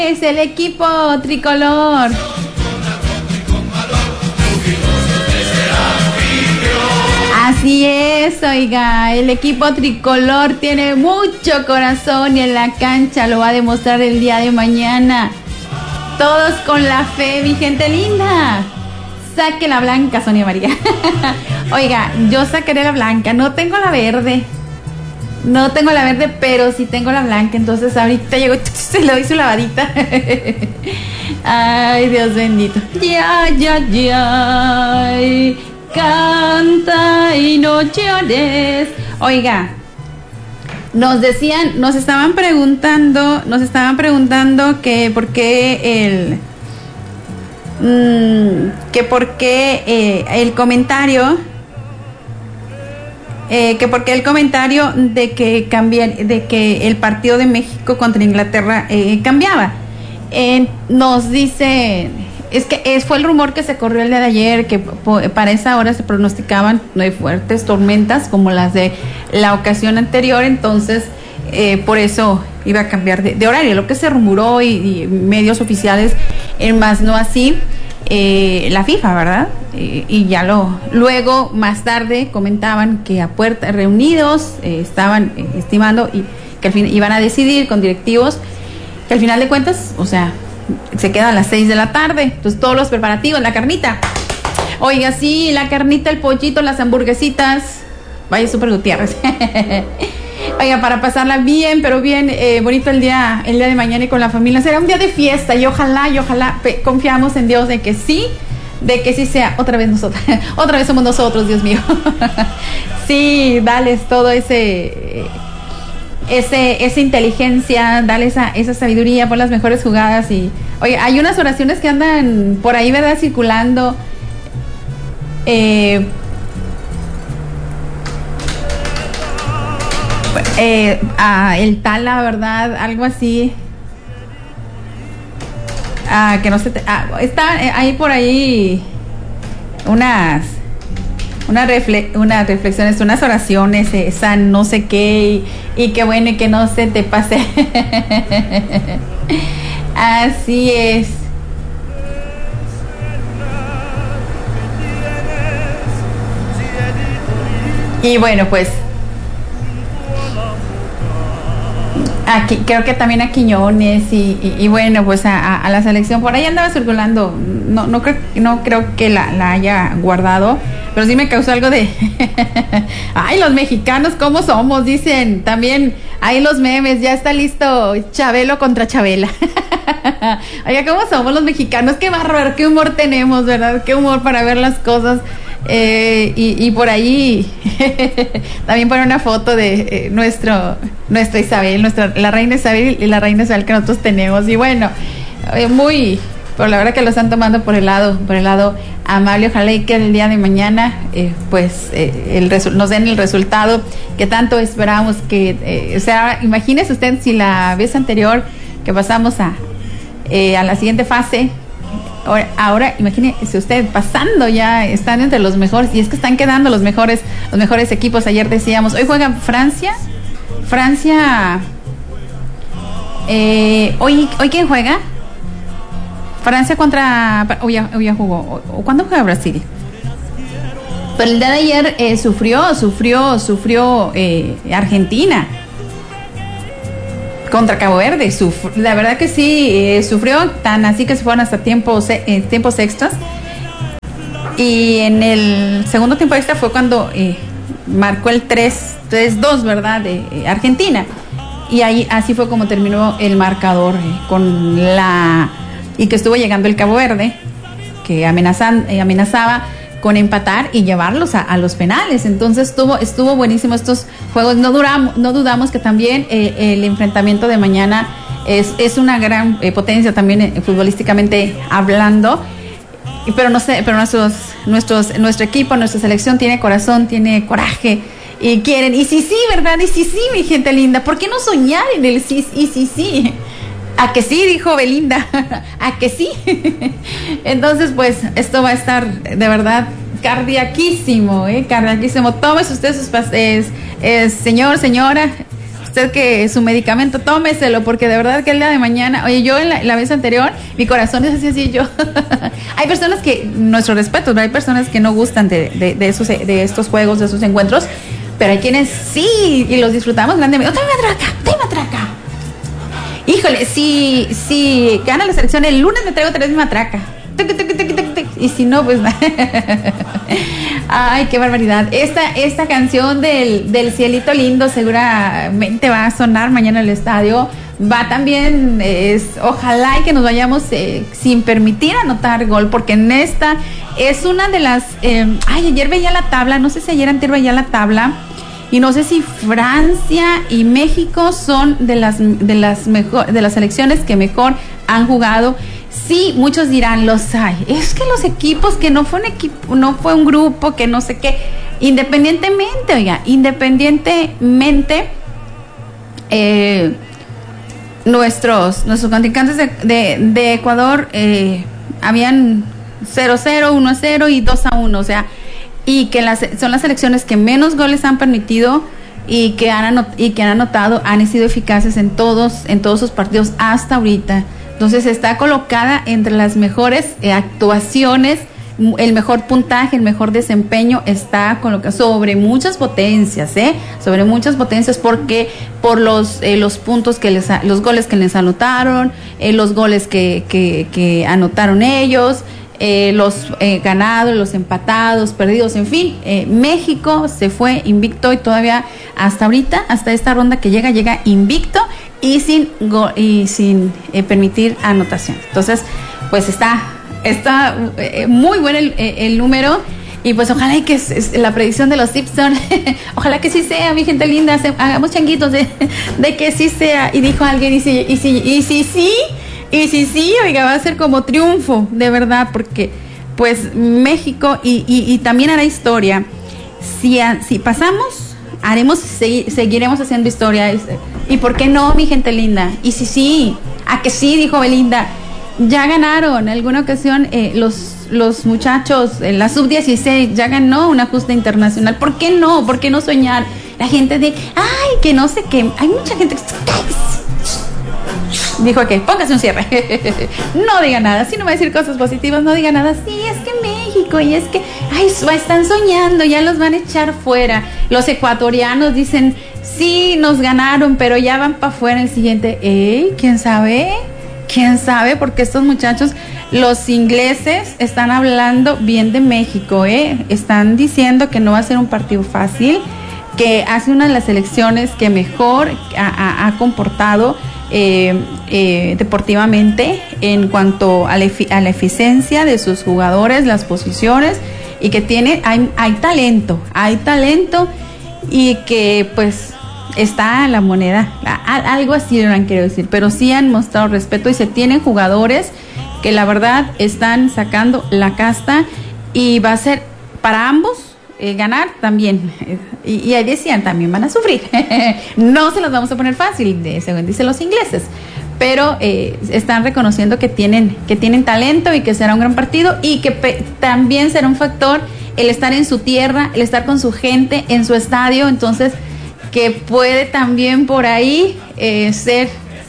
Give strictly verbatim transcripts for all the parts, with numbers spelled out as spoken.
es el equipo tricolor. Así es, oiga, el equipo tricolor tiene mucho corazón y en la cancha lo va a demostrar el día de mañana. Todos con la fe, mi gente linda. Saque la blanca, Sonia María. Oiga, yo sacaré la blanca, no tengo la verde. No tengo la verde, pero sí tengo la blanca. Entonces ahorita llego, se le doy su lavadita. Ay, Dios bendito. Ya, ya, ya. Canta y no llores. Oiga, nos decían, nos estaban preguntando, nos estaban preguntando que por qué el, mmm, que por qué eh, el comentario, eh, que por qué el comentario de que cambiar, de que el partido de México contra Inglaterra eh, cambiaba. Eh, nos dice, es que es, fue el rumor que se corrió el día de ayer, que po, para esa hora se pronosticaban no fuertes tormentas como las de la ocasión anterior, entonces eh, por eso iba a cambiar de, de horario, lo que se rumoró y, y medios oficiales, en más no así eh, la FIFA, ¿verdad? Eh, y ya lo, luego más tarde comentaban que a puerta reunidos eh, estaban eh, estimando y que al fin iban a decidir con directivos que al final de cuentas, o sea, se queda a las seis de la tarde. Entonces todos los preparativos, la carnita. Oiga, sí, la carnita, el pollito, las hamburguesitas. Vaya, Super Gutiérrez. Oiga, para pasarla bien, pero bien eh, bonito el día, el día de mañana y con la familia. Será un día de fiesta y ojalá, y ojalá pe, confiamos en Dios de que sí, de que sí sea otra vez nosotros. Otra vez somos nosotros, Dios mío. Sí, dales todo ese... Eh, Ese, esa inteligencia, dale esa, esa sabiduría por las mejores jugadas. Y oye, hay unas oraciones que andan por ahí, ¿verdad? Circulando. Eh, eh, ah, el tala, ¿verdad? Algo así. Ah, que no se te, ah, está eh, ahí por ahí unas Una refle unas reflexiones, unas oraciones, esa no sé qué, y, y qué bueno y que no se te pase. Así es. Y bueno, pues aquí creo que también a Quiñones y, y, y bueno, pues a, a, a la selección por ahí andaba circulando. No, no creo, no creo que la, la haya guardado, pero sí me causó algo de ay, los mexicanos cómo somos, dicen también ahí los memes, ya está listo Chabelo contra Chabela. Oiga, cómo somos los mexicanos, qué bárbaro, qué humor tenemos, ¿verdad? Qué humor para ver las cosas. Eh, y, y por ahí también pone una foto de eh, nuestro nuestra Isabel, nuestra la reina Isabel y la reina Isabel que nosotros tenemos. Y bueno, eh, muy, pero la verdad que lo están tomando por el lado, por el lado amable. Ojalá y que el día de mañana eh, pues eh, el resu- nos den el resultado que tanto esperamos que, eh, o sea, imagínese usted si la vez anterior que pasamos a eh, a la siguiente fase, Ahora, ahora imagínese usted pasando ya, están entre los mejores y es que están quedando los mejores, los mejores equipos. Ayer decíamos, hoy juega Francia, Francia, eh, hoy, hoy quién juega, Francia contra, hoy ya, hoy ya jugó, o ¿cuándo juega Brasil? Pero el día de ayer eh, sufrió, sufrió, sufrió eh, Argentina contra Cabo Verde. Suf- la verdad que sí, eh, sufrió tan así que se fueron hasta tiempos, eh, tiempos extras. Y en el segundo tiempo extra fue cuando eh, marcó el tres dos, ¿verdad? De eh, Argentina. Y ahí así fue como terminó el marcador eh, con la y que estuvo llegando el Cabo Verde, que amenazan, eh, amenazaba con empatar y llevarlos a, a los penales. Entonces estuvo estuvo buenísimo estos juegos. No duramos, no dudamos que también eh, el enfrentamiento de mañana es, es una gran eh, potencia también eh, futbolísticamente hablando. Pero no sé, pero nuestros, nuestros, nuestro equipo, nuestra selección tiene corazón, tiene coraje y quieren. Y sí, sí, ¿verdad? Y sí, sí, mi gente linda. ¿Por qué no soñar en el sí, y sí, sí? A que sí, dijo Belinda, a que sí. Entonces, pues, esto va a estar de verdad cardiaquísimo, ¿eh? Cardiaquísimo. Tómese usted sus pases, eh, señor, señora, usted que su medicamento, tómeselo, porque de verdad que el día de mañana, oye, yo en la, la vez anterior, mi corazón es así, así, yo. Hay personas que, nuestro respeto, hay personas que no gustan de, de, de, esos, de estos juegos, de esos encuentros, pero hay quienes sí, y los disfrutamos grandemente. ¡Oh, tráeme matraca! ¡Tráeme matraca! Híjole, si, si gana la selección el lunes me traigo tres matraca. Y si no, pues ay, qué barbaridad. Esta, esta canción del, del Cielito Lindo seguramente va a sonar mañana en el estadio. Va también, es, ojalá y que nos vayamos eh, sin permitir anotar gol, porque en esta es una de las, eh, ay, ayer veía la tabla, no sé si ayer anterior veía la tabla, y no sé si Francia y México son de las, de las mejor, de las selecciones que mejor han jugado. Sí, muchos dirán, los hay. Es que los equipos, que no fue un equipo, no fue un grupo, que no sé qué. Independientemente, oiga, independientemente, eh, nuestros, nuestros contrincantes de, de, de Ecuador eh, habían cero cero, uno cero y dos a uno, o sea, y que las, son las selecciones que menos goles han permitido y que han anot, y que han anotado, han sido eficaces en todos, en todos sus partidos hasta ahorita. Entonces está colocada entre las mejores eh, actuaciones, el mejor puntaje, el mejor desempeño está colocado sobre muchas potencias, ¿eh? Sobre muchas potencias, porque por los eh, los puntos que les, los goles que les anotaron, eh, los goles que, que, que anotaron ellos, eh, los eh, ganados, los empatados, perdidos, en fin, eh, México se fue invicto y todavía hasta ahorita, hasta esta ronda que llega, llega invicto y sin go y sin eh, permitir anotaciones. Entonces, pues está está eh, muy bueno el, el número, y pues ojalá y que es, es la predicción de los Simpson, ojalá que sí sea, mi gente linda, se, hagamos changuitos de, de que sí sea. Y dijo alguien, y si y si y si sí, y si sí, oiga, va a ser como triunfo, de verdad, porque pues México y, y, y también hará historia. Si, a, si pasamos, haremos, segui, seguiremos haciendo historia. ¿Y por qué no, mi gente linda? Y si sí, a que sí, dijo Belinda. Ya ganaron, en alguna ocasión eh, los, los muchachos, eh, la sub dieciséis ya ganó una justa internacional. ¿Por qué no? ¿Por qué no soñar? La gente de, ay, que no sé qué, hay mucha gente que dijo que póngase un cierre. No diga nada, si no va a decir cosas positivas, no diga nada. Sí, es que México, y es que, ay, están soñando, ya los van a echar fuera. Los ecuatorianos dicen, sí, nos ganaron, pero ya van para afuera el siguiente. Ey, ¿quién sabe? ¿Quién sabe? Porque estos muchachos, los ingleses, están hablando bien de México, ¿eh? Están diciendo que no va a ser un partido fácil, que hace una de las selecciones que mejor ha, ha, ha comportado eh, eh, deportivamente en cuanto a la, efi a la eficiencia de sus jugadores, las posiciones, y que tiene, hay, hay talento, hay talento, y que pues está la moneda, algo así lo han querido decir, pero sí han mostrado respeto y se tienen jugadores que la verdad están sacando la casta, y va a ser para ambos eh, ganar también, y, y ahí decían, también van a sufrir, no se los vamos a poner fácil, de, según dicen los ingleses, pero eh, están reconociendo que tienen, que tienen talento y que será un gran partido, y que pe también será un factor el estar en su tierra, el estar con su gente en su estadio, entonces que puede también por ahí eh, ser,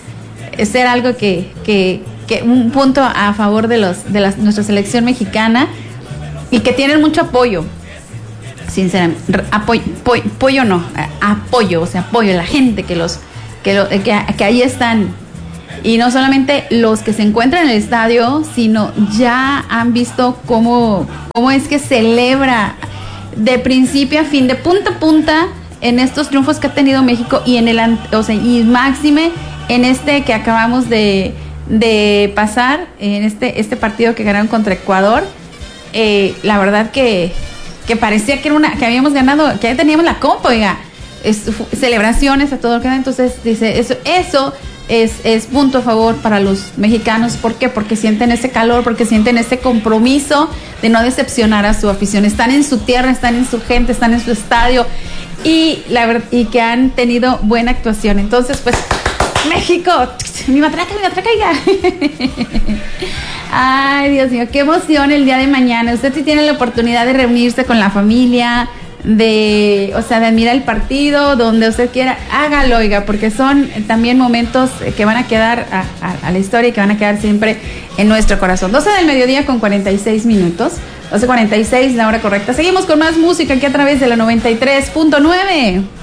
ser algo que, que, que un punto a favor de los de la, nuestra selección mexicana, y que tienen mucho apoyo, sinceramente, apoyo, apoyo, apoyo no, apoyo, o sea, apoyo, la gente que los que, lo, que, que ahí están, y no solamente los que se encuentran en el estadio, sino ya han visto cómo, cómo es que celebra de principio a fin, de punta a punta, en estos triunfos que ha tenido México, y en el, o sea, y máxime en este que acabamos de, de pasar, en este, este partido que ganaron contra Ecuador. Eh, la verdad que, que parecía que era una, que habíamos ganado, que ya teníamos la copa, oiga, es, celebraciones a todo lo que da. Entonces dice, eso, eso es, es punto a favor para los mexicanos. ¿Por qué? Porque sienten ese calor, porque sienten ese compromiso de no decepcionar a su afición. Están en su tierra, están en su gente, están en su estadio, y la verdad, y que han tenido buena actuación. Entonces, pues, México, mi matraca, mi matraca, ya. Ay, Dios mío, qué emoción el día de mañana. Usted sí tiene la oportunidad de reunirse con la familia, de, o sea, de admirar el partido, donde usted quiera, hágalo, oiga, porque son también momentos que van a quedar a, a, a la historia y que van a quedar siempre en nuestro corazón. doce del mediodía con cuarenta y seis minutos, doce cuarenta y seis, la hora correcta. Seguimos con más música aquí a través de la noventa y tres punto nueve.